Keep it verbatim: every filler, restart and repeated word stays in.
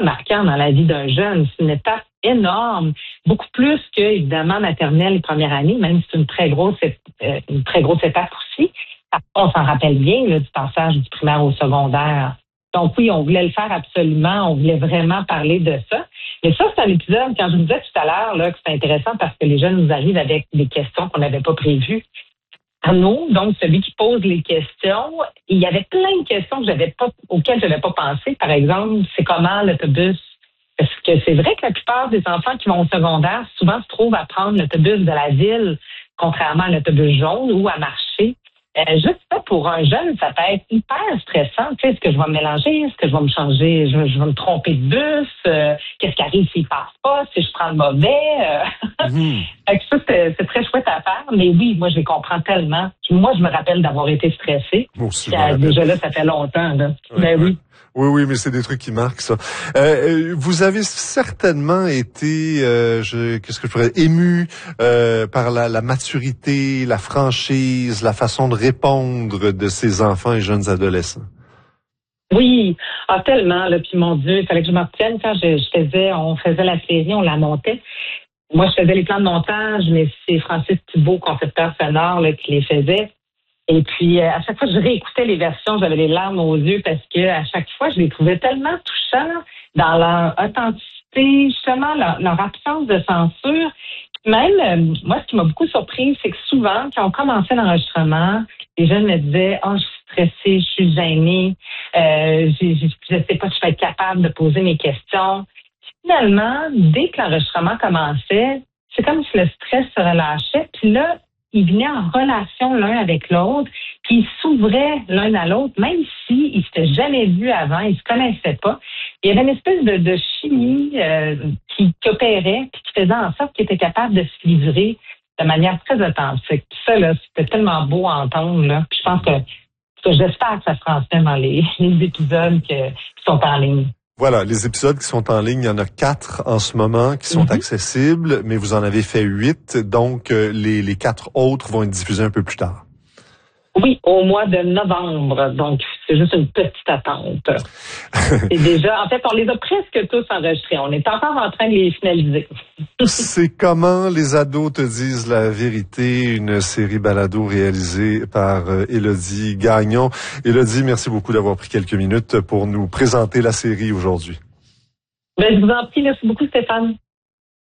marquant dans la vie d'un jeune. C'est une étape énorme, beaucoup plus que, évidemment, maternelle et première année, même si c'est une très grosse, euh, une très grosse étape aussi. On s'en rappelle bien, là, du passage du primaire au secondaire. Donc oui, on voulait le faire absolument, on voulait vraiment parler de ça. Mais ça, c'est un épisode, quand je vous disais tout à l'heure, là, que c'est intéressant parce que les jeunes nous arrivent avec des questions qu'on n'avait pas prévues. Arnaud, donc celui qui pose les questions, il y avait plein de questions que j'avais pas, auxquelles je n'avais pas pensé. Par exemple, c'est comment l'autobus? Parce que c'est vrai que la plupart des enfants qui vont au secondaire, souvent se trouvent à prendre l'autobus de la ville, contrairement à l'autobus jaune ou à marcher. Euh, juste ça, pour un jeune, ça peut être hyper stressant. Tu sais, est-ce que je vais me mélanger? Est-ce que je vais me changer? Je, je vais me tromper de bus? Euh, qu'est-ce qui arrive s'il passe pas? Si je prends le mauvais? Euh... Mmh. Fait que ça, c'est, c'est très chouette à faire. Mais oui, moi, je les comprends tellement. Moi, je me rappelle d'avoir été stressée. Bon, si déjà là, ça fait longtemps. Là. Ouais, ben ouais. oui. Oui, oui, mais c'est des trucs qui marquent, ça. Euh, vous avez certainement été, euh, je, qu'est-ce que je pourrais, ému euh, par la, la maturité, la franchise, la façon de répondre de ces enfants et jeunes adolescents. Oui, ah, tellement. Là, puis mon Dieu, il fallait que je m'en retienne quand je, je faisais, on faisait la série, on la montait. Moi, je faisais les plans de montage, mais c'est Francis Thibault, concepteur sonore, là, qui les faisait. Et puis, euh, à chaque fois que je réécoutais les versions, j'avais les larmes aux yeux parce que à chaque fois, je les trouvais tellement touchants dans leur authenticité, justement, leur, leur absence de censure. Même, euh, moi, ce qui m'a beaucoup surprise, c'est que souvent, quand on commençait l'enregistrement, les jeunes me disaient « Oh, je suis stressée, je suis gênée, euh, je ne sais pas si je vais être capable de poser mes questions. » Finalement, dès que l'enregistrement commençait, c'est comme si le stress se relâchait. Puis là, ils venaient en relation l'un avec l'autre, puis ils s'ouvraient l'un à l'autre, même s'ils ne s'étaient jamais vus avant, ils ne se connaissaient pas. Il y avait une espèce de, de chimie euh, qui, qui opérait, puis qui faisait en sorte qu'ils étaient capables de se livrer de manière très authentique. Puis ça, là, c'était tellement beau à entendre. Là. Puis je pense que, que j'espère que ça se transmet dans les, les épisodes que, qui sont en ligne. Voilà, les épisodes qui sont en ligne, il y en a quatre en ce moment qui sont mm-hmm. accessibles, mais vous en avez fait huit, donc euh, les, les quatre autres vont être diffusés un peu plus tard. Oui, au mois de novembre, donc c'est juste une petite attente. Et déjà, en fait, on les a presque tous enregistrés. On est encore en train de les finaliser. C'est Comment les ados te disent la vérité, une série balado réalisée par euh, Élodie Gagnon. Élodie, merci beaucoup d'avoir pris quelques minutes pour nous présenter la série aujourd'hui. Ben, je vous en prie, merci beaucoup Stéphane.